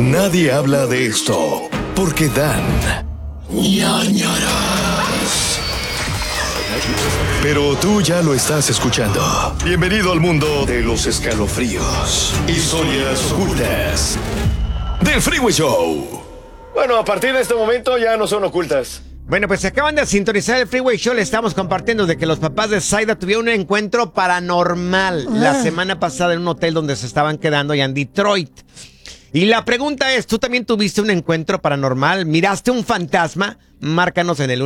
Nadie habla de esto porque dan ñañaras. Pero tú ya lo estás escuchando. Bienvenido al mundo de los escalofríos, historias ocultas del Freeway Show. Bueno, a partir de este momento ya no son ocultas. Bueno, pues se acaban de sintonizar el Freeway Show. Le estamos compartiendo de que los papás de Zaida tuvieron un encuentro paranormal la semana pasada en un hotel donde se estaban quedando allá en Detroit. Y la pregunta es, ¿tú también tuviste un encuentro paranormal? ¿Miraste un fantasma? Márcanos en el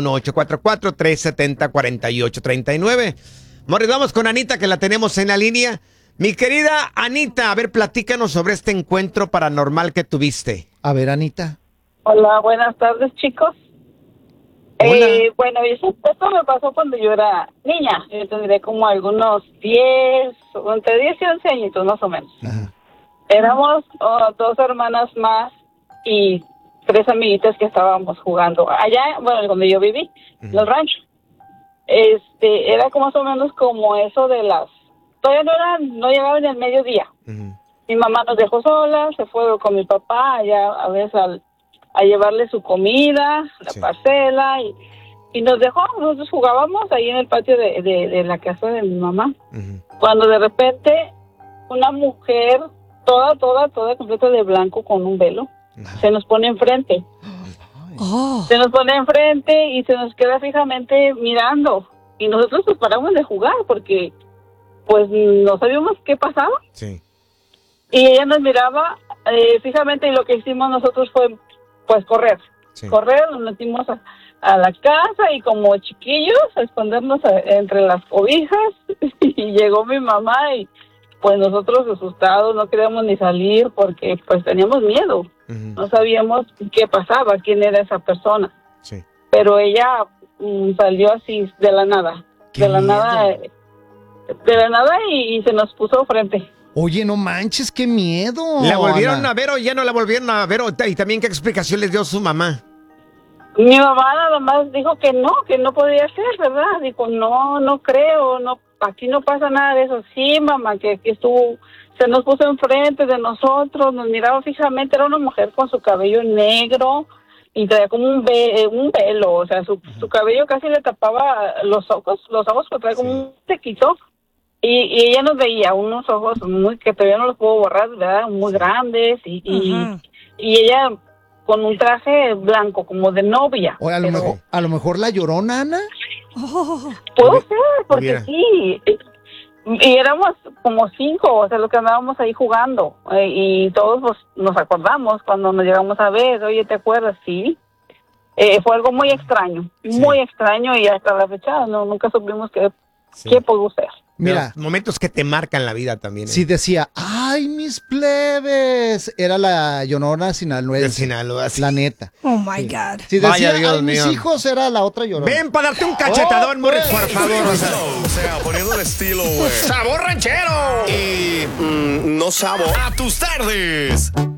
1844-370-4839. Morris, vamos con Anita, que la tenemos en la línea. Mi querida Anita, a ver, platícanos sobre este encuentro paranormal que tuviste. A ver, Anita. Hola, buenas tardes, chicos. Hola. Bueno, esto me pasó cuando yo era niña. Yo tendría como algunos 10, entre 10 y 11 añitos más o menos. Ajá. Éramos 2 hermanas más y 3 amiguitas que estábamos jugando allá, bueno, donde yo viví, en el rancho. Era como más o menos como eso de las... Todavía no llegaba ni al mediodía. Mi mamá nos dejó solas, se fue con mi papá allá a veces a llevarle su comida, la parcela, y nos dejó. Nosotros jugábamos ahí en el patio de la casa de mi mamá. Cuando de repente una mujer toda completa de blanco con un velo se nos pone enfrente. Se nos pone enfrente y se nos queda fijamente mirando. Y nosotros pues paramos de jugar porque pues no sabíamos qué pasaba. Sí. Y ella nos miraba fijamente, y lo que hicimos nosotros fue pues correr. Sí. Correr, nos metimos a la casa y como chiquillos a escondernos entre las cobijas. Y llegó mi mamá y pues nosotros asustados no queríamos ni salir porque pues teníamos miedo. No sabíamos qué pasaba, quién era esa persona. Sí. Pero ella salió así de la nada. ¡Qué De la miedo! nada, y se nos puso frente. Oye, no manches, qué miedo. ¿La volvieron Ana. a ver o ya no la volvieron a ver? Y también, ¿qué explicación les dio su mamá? Mi mamá nada más dijo que no podía ser, ¿verdad? Dijo, no creo, no, aquí no pasa nada de eso. Sí, mamá, que estuvo, se nos puso enfrente de nosotros, nos miraba fijamente, era una mujer con su cabello negro y traía como un velo, o sea, su cabello casi le tapaba los ojos que traía como un tequito. Y ella nos veía unos ojos que todavía no los puedo borrar, ¿verdad? Muy grandes y ella con un traje blanco como de novia. O a lo mejor la Llorona, Ana. Puede ser, porque Mira. sí. Y éramos como 5, o sea, los que andábamos ahí jugando. Y todos pues, nos acordamos cuando nos llegamos a ver. Oye, ¿te acuerdas? Sí. Fue algo muy extraño, muy extraño, y hasta la fecha nunca supimos qué pudo ser. Mira, Los momentos que te marcan la vida también. si decía, ¡ay, mis plebes! Era la Llorona sinaloense. De Sinaloa, sí. La neta. Oh my God. Si decía, Vaya, Dios ¡ay, mis mío! hijos! Era la otra Llorona. Ven para darte un cachetadón, Morris, por favor. O sea, poniendo el estilo, güey. ¡Sabor ranchero! Y no sabo. A tus tardes.